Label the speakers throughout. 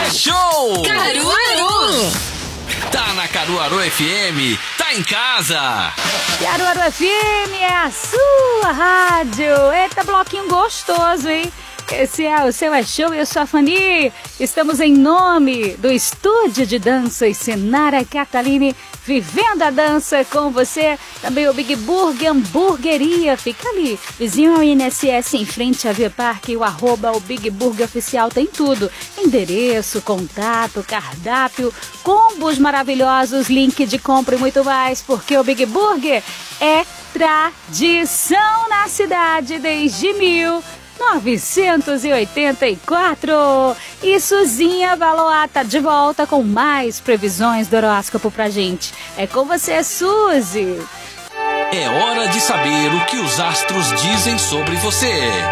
Speaker 1: É show!
Speaker 2: Caruaru!
Speaker 1: Tá na Caruaru FM, tá em casa.
Speaker 3: Caruaru FM é a sua rádio. Eita, bloquinho gostoso, hein? Esse é o seu É Show e eu sou a Fani. Estamos em nome do Estúdio de Dança e Sinara Catalini, vivendo a dança com você. Também o Big Burger Hamburgueria, fica ali, vizinho ao INSS, em frente à Via Parque. O @ o Big Burger Oficial tem tudo: endereço, contato, cardápio, combos maravilhosos, link de compra e muito mais, porque o Big Burger é tradição na cidade desde 1984. E Suzinha Valois tá de volta com mais previsões do horóscopo pra gente. É com você, Suzy.
Speaker 1: É hora de saber o que os astros dizem sobre você.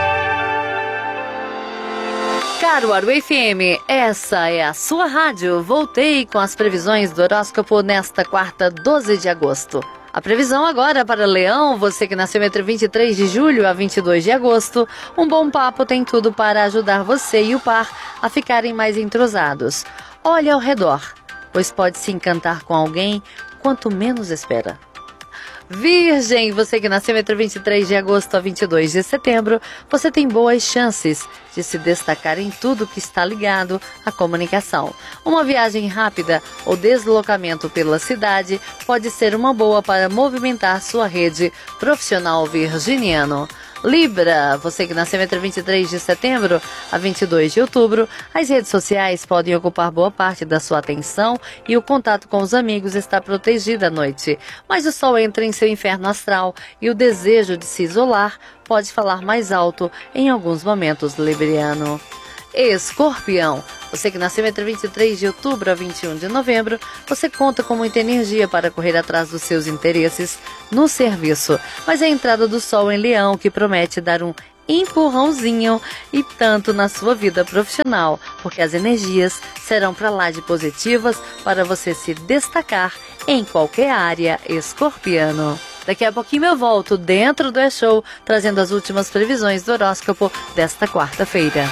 Speaker 2: Caruaru FM, essa é a sua rádio. Voltei com as previsões do horóscopo nesta quarta, 12 de agosto. A previsão agora para Leão, você que nasceu entre 23 de julho a 22 de agosto. Um bom papo tem tudo para ajudar você e o par a ficarem mais entrosados. Olhe ao redor, pois pode se encantar com alguém quanto menos espera. Virgem, você que nasceu entre 23 de agosto a 22 de setembro, você tem boas chances de se destacar em tudo que está ligado à comunicação. Uma viagem rápida ou deslocamento pela cidade pode ser uma boa para movimentar sua rede profissional virginiano. Libra, você que nasceu entre 23 de setembro a 22 de outubro, as redes sociais podem ocupar boa parte da sua atenção e o contato com os amigos está protegido à noite. Mas o sol entra em seu inferno astral e o desejo de se isolar pode falar mais alto em alguns momentos, libriano. Escorpião, você que nasceu entre 23 de outubro a 21 de novembro, você conta com muita energia para correr atrás dos seus interesses no serviço, mas é a entrada do sol em Leão que promete dar um empurrãozinho e tanto na sua vida profissional, porque as energias serão para lá de positivas para você se destacar em qualquer área, escorpiano. Daqui a pouquinho eu volto dentro do É Show, trazendo as últimas previsões do horóscopo desta quarta-feira.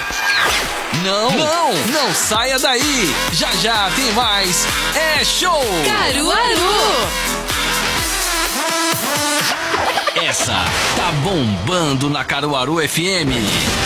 Speaker 1: Não saia daí. Já tem mais É Show
Speaker 2: Caruaru!
Speaker 1: Essa tá bombando na Caruaru FM.